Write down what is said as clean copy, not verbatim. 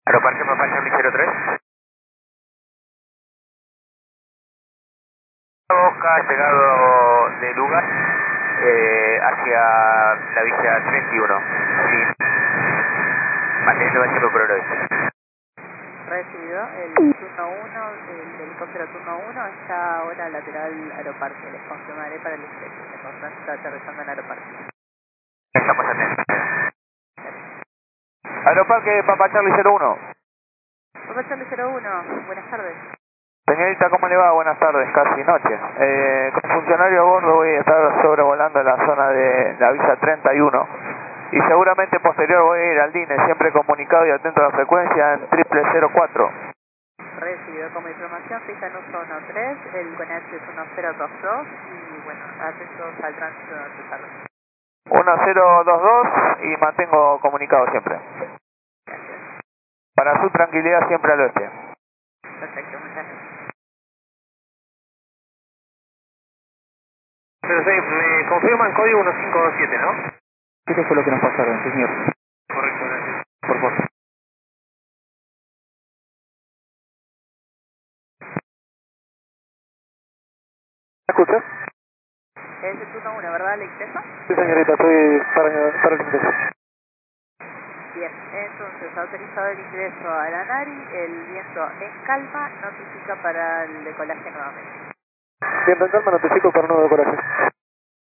Aeroparque Papá Charlie 03. Boca, llegado de lugar hacia la Villa 31. Sí. Manteniendo el tiempo por hoy. Recibido, el turno 1, el helicóptero turno 1 está ahora lateral aeroparque. Les confirmaré para el estrecho. El constante está aterrizando en aeroparque. Estamos atentos. Aeroparque Papá Charlie 01. Papá Charlie 01, buenas tardes. Señorita, ¿cómo le va? Buenas tardes, casi noche. Con funcionario a bordo voy a estar sobrevolando la zona de la Villa 31 y seguramente posterior voy a ir al DINE, siempre comunicado y atento a la frecuencia en 0004. Recibido como información, fija en uso 13, el CONACH es 1022 y bueno, atentos al tránsito de desarrollo. 1022 y mantengo comunicado siempre. Gracias. Para su tranquilidad siempre al oeste. Perfecto, muchas gracias. Pero sí, me confirman código 1527, ¿no? Eso fue lo que nos pasaron, señor. Correcto, gracias. Por favor. ¿Me escuchas? Es el turno 1, ¿verdad, el ingreso? Sí, señorita, estoy para el ingreso. Bien, entonces autorizado el ingreso a la NARI, el viento en calma notifica para el decolaje nuevamente. Bien, en calma notifico para un nuevo decoración.